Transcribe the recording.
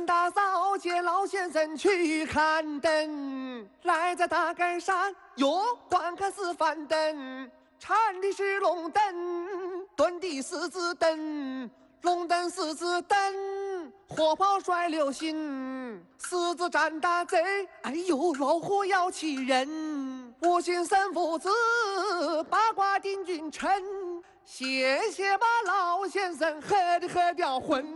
山大嫂接老先生去看灯，来在大盖山哟，观看四番灯，缠的是龙灯，蹲的狮子灯，龙灯狮子灯，火炮甩流星，狮子战大贼，哎呦，老虎要欺人，五行三父子，八卦定君臣，谢谢吧老先生，喝掉魂。